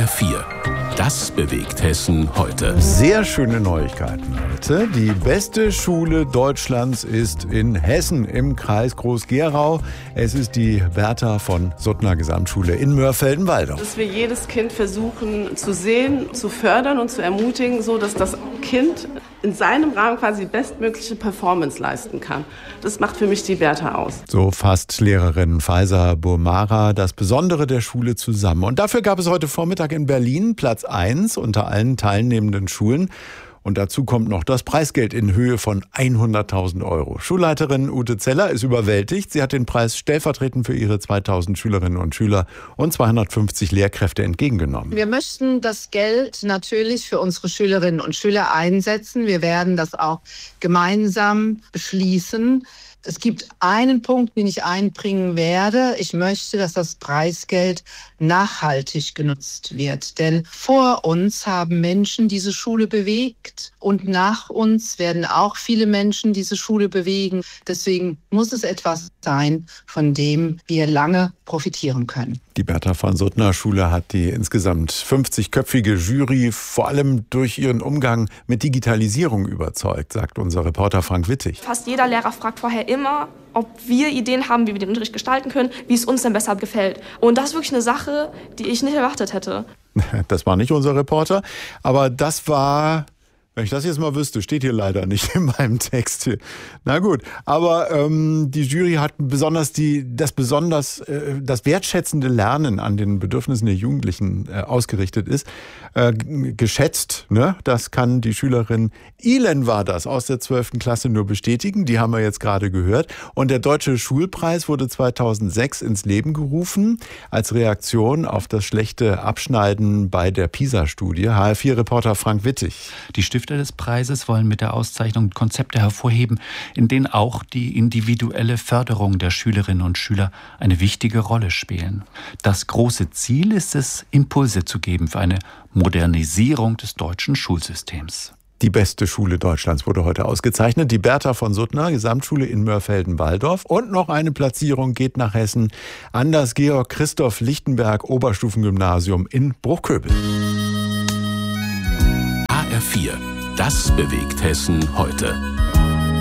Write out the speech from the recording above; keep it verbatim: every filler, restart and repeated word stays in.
R vier. Das bewegt Hessen heute. Sehr schöne Neuigkeiten heute. Die beste Schule Deutschlands ist in Hessen im Kreis Groß-Gerau. Es ist die Bertha von Suttner Gesamtschule in Mörfelden-Walldorf. Dass wir jedes Kind versuchen zu sehen, zu fördern und zu ermutigen, so dass das Kind in seinem Rahmen quasi die bestmögliche Performance leisten kann. Das macht für mich die Bertha aus. So fasst Lehrerin Faiza Burmara das Besondere der Schule zusammen. Und dafür gab es heute Vormittag in Berlin Platz eins unter allen teilnehmenden Schulen. Und dazu kommt noch das Preisgeld in Höhe von hunderttausend Euro. Schulleiterin Ute Zeller ist überwältigt. Sie hat den Preis stellvertretend für ihre zweitausend Schülerinnen und Schüler und zweihundertfünfzig Lehrkräfte entgegengenommen. Wir möchten das Geld natürlich für unsere Schülerinnen und Schüler einsetzen. Wir werden das auch gemeinsam beschließen. Es gibt einen Punkt, den ich einbringen werde. Ich möchte, dass das Preisgeld nachhaltig genutzt wird. Denn vor uns haben Menschen diese Schule bewegt und nach uns werden auch viele Menschen diese Schule bewegen. Deswegen muss es etwas sein, von dem wir lange profitieren können. Die Bertha von Suttner Schule hat die insgesamt fünfzigköpfige Jury vor allem durch ihren Umgang mit Digitalisierung überzeugt, sagt unser Reporter Frank Wittig. Fast jeder Lehrer fragt vorher immer, ob wir Ideen haben, wie wir den Unterricht gestalten können, wie es uns denn besser gefällt. Und das ist wirklich eine Sache, die ich nicht erwartet hätte. Das war nicht unser Reporter, aber das war... Wenn ich das jetzt mal wüsste, steht hier leider nicht in meinem Text. Na gut, aber ähm, die Jury hat besonders die, das besonders äh, das wertschätzende Lernen an den Bedürfnissen der Jugendlichen äh, ausgerichtet ist, äh, geschätzt. Ne? Das kann die Schülerin Ilen war das aus der zwölften Klasse nur bestätigen. Die haben wir jetzt gerade gehört. Und der Deutsche Schulpreis wurde zweitausendsechs ins Leben gerufen als Reaktion auf das schlechte Abschneiden bei der PISA-Studie. H R vier Reporter Frank Wittig. Die Stifter des Preises wollen mit der Auszeichnung Konzepte hervorheben, in denen auch die individuelle Förderung der Schülerinnen und Schüler eine wichtige Rolle spielen. Das große Ziel ist es, Impulse zu geben für eine Modernisierung des deutschen Schulsystems. Die beste Schule Deutschlands wurde heute ausgezeichnet. Die Bertha von Suttner Gesamtschule in Mörfelden-Walldorf. Und noch eine Platzierung geht nach Hessen an das Georg-Christoph-Lichtenberg Oberstufengymnasium in Bruchköbel. H R vier. Das bewegt Hessen heute.